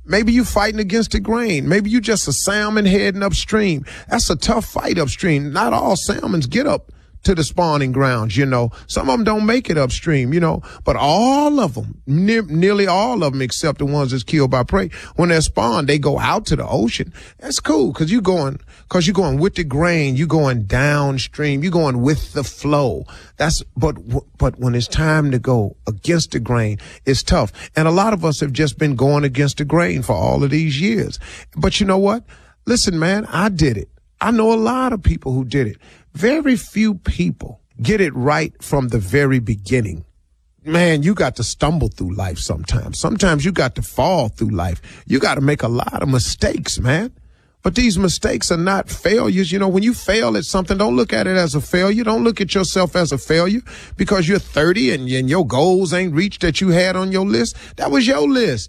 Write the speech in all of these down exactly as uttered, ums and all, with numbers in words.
Maybe you fighting against the grain. Maybe you just a salmon heading upstream. That's a tough fight upstream. Not all salmons get up to the spawning grounds, you know. Some of them don't make it upstream, you know, but all of them, ne- nearly all of them, except the ones that's killed by prey, when they're spawned, they go out to the ocean. That's cool, because you're going, because you're going with the grain, you're going downstream, you're going with the flow. That's, but, but when it's time to go against the grain, it's tough. And a lot of us have just been going against the grain for all of these years. But you know what? Listen, man, I did it. I know a lot of people who did it. Very few people get it right from the very beginning. Man, you got to stumble through life sometimes. Sometimes you got to fall through life. You got to make a lot of mistakes, man. But these mistakes are not failures. You know, when you fail at something, don't look at it as a failure. Don't look at yourself as a failure because you're thirty and, and your goals ain't reached that you had on your list. That was your list.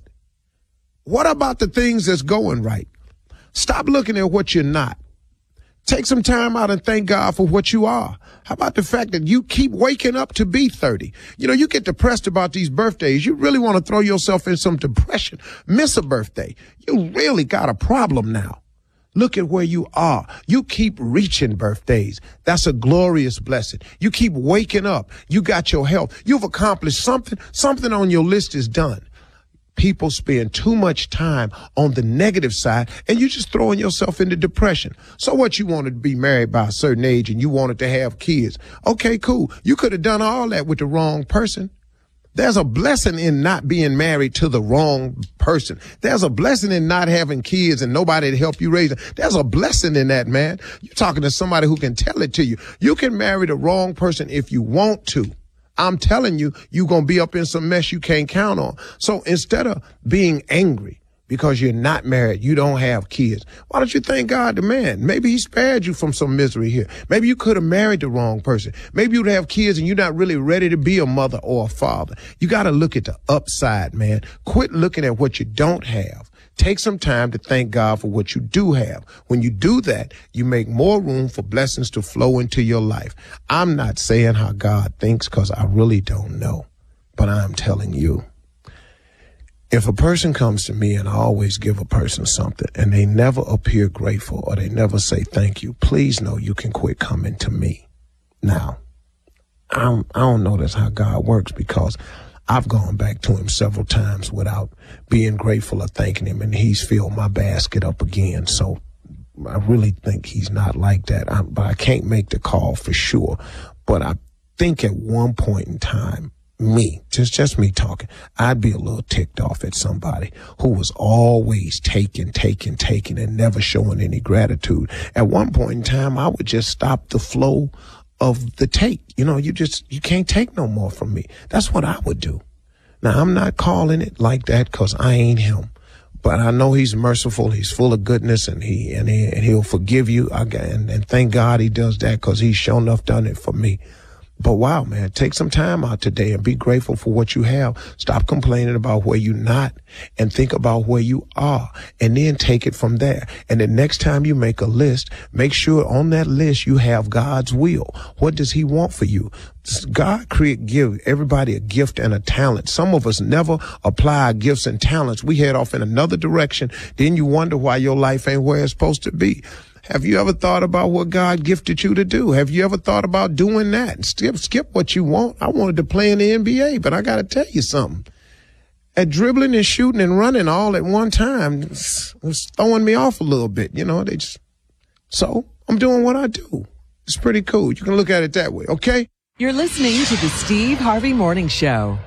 What about the things that's going right? Stop looking at what you're not. Take some time out and thank God for what you are. How about the fact that you keep waking up to be thirty? You know, you get depressed about these birthdays. You really want to throw yourself in some depression. Miss a birthday. You really got a problem now. Look at where you are. You keep reaching birthdays. That's a glorious blessing. You keep waking up. You got your health. You've accomplished something. Something on your list is done. People spend too much time on the negative side and you're just throwing yourself into depression. So what, you wanted to be married by a certain age and you wanted to have kids. Okay, cool. You could have done all that with the wrong person. There's a blessing in not being married to the wrong person. There's a blessing in not having kids and nobody to help you raise them. There's a blessing in that, man. You're talking to somebody who can tell it to you. You can marry the wrong person if you want to. I'm telling you, you're going to be up in some mess you can't count on. So instead of being angry because you're not married, you don't have kids, why don't you thank God the man? Maybe he spared you from some misery here. Maybe you could have married the wrong person. Maybe you'd have kids and you're not really ready to be a mother or a father. You got to look at the upside, man. Quit looking at what you don't have. Take some time to thank God for what you do have. When you do that, you make more room for blessings to flow into your life. I'm not saying how God thinks because I really don't know, but I'm telling you. If a person comes to me and I always give a person something and they never appear grateful or they never say thank you, please know you can quit coming to me. Now, I don't, I don't know that's how God works because I've gone back to him several times without being grateful or thanking him, and he's filled my basket up again. So I really think he's not like that. I, but I can't make the call for sure. But I think at one point in time, me, just, just me talking, I'd be a little ticked off at somebody who was always taking, taking, taking and never showing any gratitude. At one point in time, I would just stop the flow of the take. You know, you just, you can't take no more from me. That's what I would do. Now, I'm not calling it like that because I ain't him, but I know he's merciful. He's full of goodness and he, and, he, and he'll forgive you. I, and, and thank God he does that because he's sure enough done it for me. But wow, man, take some time out today and be grateful for what you have. Stop complaining about where you're not and think about where you are and then take it from there. And the next time you make a list, make sure on that list you have God's will. What does he want for you? God create, give everybody a gift and a talent. Some of us never apply our gifts and talents. We head off in another direction. Then you wonder why your life ain't where it's supposed to be. Have you ever thought about what God gifted you to do? Have you ever thought about doing that? Skip, skip what you want. I wanted to play in the N B A, but I got to tell you something. At dribbling and shooting and running all at one time, it was, it was throwing me off a little bit. You know, they just, so I'm doing what I do. It's pretty cool. You can look at it that way. Okay. You're listening to the Steve Harvey Morning Show.